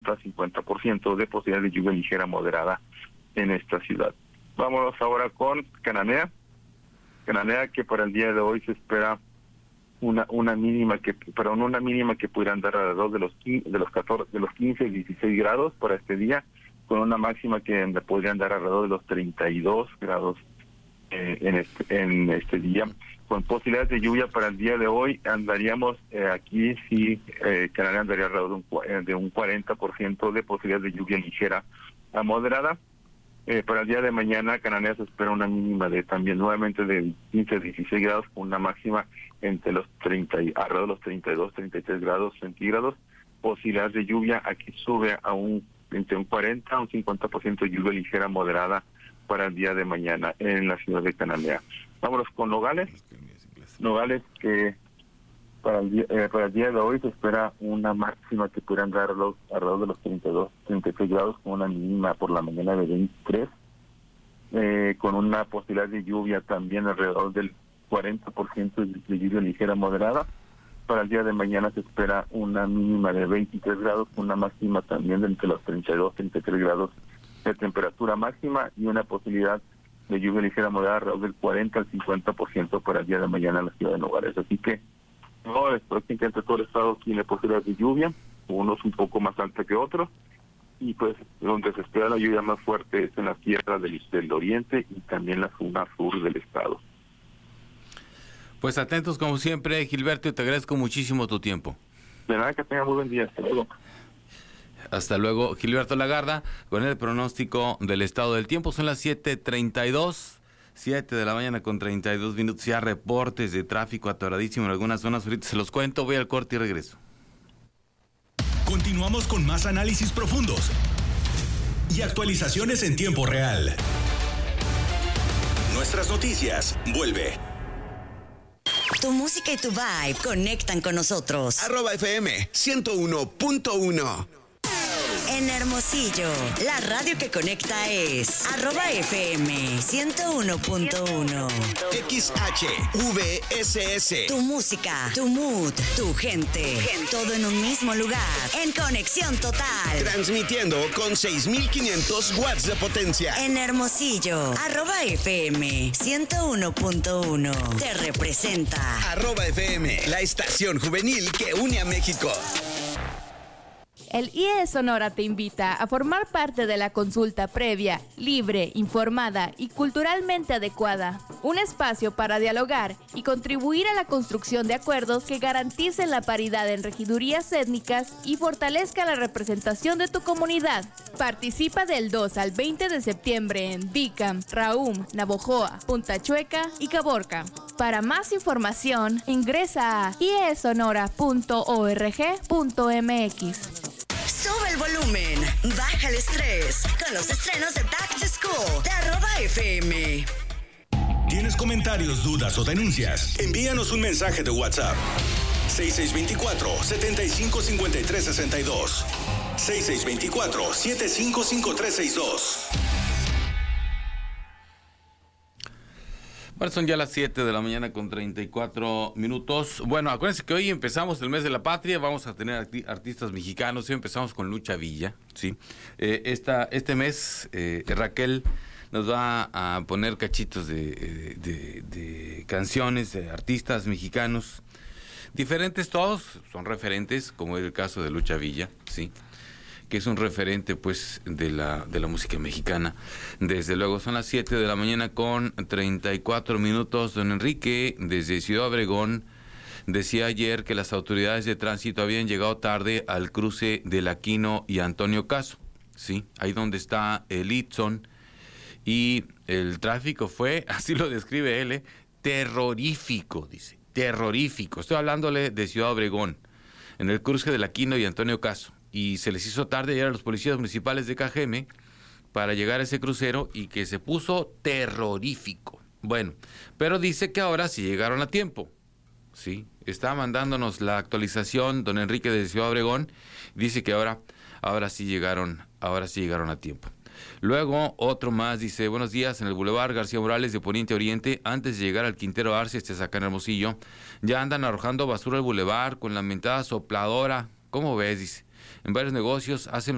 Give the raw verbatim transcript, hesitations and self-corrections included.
cuarenta al cincuenta por ciento de posibilidad de lluvia ligera moderada en esta ciudad. Vámonos ahora con Cananea. Cananea, que para el día de hoy se espera una una mínima que perdón una mínima que pudiera andar alrededor de los de los catorce de los quince y dieciséis grados para este día, con una máxima que podría andar alrededor de los treinta y dos grados eh, en este en este día, con posibilidades de lluvia para el día de hoy. Andaríamos eh, aquí sí eh, Cananea andaría alrededor de un de un cuarenta por ciento de posibilidades de lluvia ligera a moderada. Eh, para el día de mañana, Cananea se espera una mínima de también nuevamente de quince a dieciséis grados, con una máxima entre los treinta y alrededor de los treinta y dos, treinta y tres grados centígrados. Posibilidades de lluvia aquí sube a un entre un cuarenta a un cincuenta por ciento de lluvia ligera moderada para el día de mañana en la ciudad de Cananea. Vámonos con Nogales. Nogales, que para el día, eh, para el día de hoy se espera una máxima que pudiera andar los, alrededor de los treinta y dos, treinta y tres grados, con una mínima por la mañana de veintitrés, eh, con una posibilidad de lluvia también alrededor del cuarenta por ciento de lluvia ligera moderada. Para el día de mañana se espera una mínima de veintitrés grados, con una máxima también de entre los treinta y dos, treinta y tres grados de temperatura máxima, y una posibilidad de lluvia ligera moderada alrededor del cuarenta al cincuenta por ciento para el día de mañana en la ciudad de Nogales. Así que no, es prácticamente todo el estado tiene posibilidades de lluvia, unos un poco más altos que otros, y pues donde se espera la lluvia más fuerte es en la tierra del, del oriente y también la zona sur del estado. Pues atentos como siempre, Gilberto, y te agradezco muchísimo tu tiempo. De nada, que tenga muy buen día. Hasta luego. Hasta luego, Gilberto Lagarda, con el pronóstico del estado del tiempo. Son las siete treinta y dos, siete de la mañana con treinta y dos minutos. Ya reportes de tráfico atoradísimo en algunas zonas. Ahorita se los cuento, voy al corte y regreso. Continuamos con más análisis profundos y actualizaciones en tiempo real. Nuestras noticias, vuelve. Tu música y tu vibe conectan con nosotros. Arroba F M ciento uno punto uno. En Hermosillo, la radio que conecta es arroba F M ciento uno punto uno. X H V S S. Tu música, tu mood, tu gente, todo en un mismo lugar, en conexión total. Transmitiendo con seis mil quinientos watts de potencia. En Hermosillo, arroba F M ciento uno punto uno. Te representa. Arroba F M, la estación juvenil que une a México. El I E Sonora te invita a formar parte de la consulta previa, libre, informada y culturalmente adecuada. Un espacio para dialogar y contribuir a la construcción de acuerdos que garanticen la paridad en regidurías étnicas y fortalezca la representación de tu comunidad. Participa del dos al veinte de septiembre en Bicam, Raum, Navojoa, Punta Chueca y Caborca. Para más información, ingresa a i e sonora punto org punto m x. Sube el volumen, baja el estrés con los estrenos de Back to School de arroba F M. ¿Tienes comentarios, dudas o denuncias? Envíanos un mensaje de WhatsApp. seis seis dos cuatro, siete cinco cinco tres seis dos. seis seis dos cuatro, siete cinco cinco tres seis dos. Bueno, son ya las siete de la mañana con treinta y cuatro minutos. Bueno, acuérdense que hoy empezamos el mes de la patria, vamos a tener arti- artistas mexicanos. Hoy empezamos con Lucha Villa, ¿sí? Eh, esta, este mes eh, Raquel nos va a poner cachitos de, de, de canciones de artistas mexicanos, diferentes todos, son referentes, como es el caso de Lucha Villa, ¿sí?, que es un referente pues de la de la música mexicana. Desde luego son las siete de la mañana con treinta y cuatro minutos. Don Enrique, desde Ciudad Obregón, decía ayer que las autoridades de tránsito habían llegado tarde al cruce del Aquino y Antonio Caso, ¿sí? Ahí donde está el Itzon, y el tráfico fue, así lo describe él, ¿eh? terrorífico, dice, terrorífico. Estoy hablándole de Ciudad Obregón, en el cruce del Aquino y Antonio Caso. Y se les hizo tarde llegar a los policías municipales de K G M para llegar a ese crucero, y que se puso terrorífico. Bueno, pero dice que ahora sí llegaron a tiempo, ¿sí? Está mandándonos la actualización don Enrique de Ciudad Obregón, dice que ahora, ahora sí llegaron, ahora sí llegaron a tiempo. Luego otro más dice: buenos días, en el Boulevard García Morales de Poniente a Oriente, antes de llegar al Quintero Arce, este es acá en Hermosillo, ya andan arrojando basura al bulevar con la mentada sopladora. ¿Cómo ves? Dice, en varios negocios hacen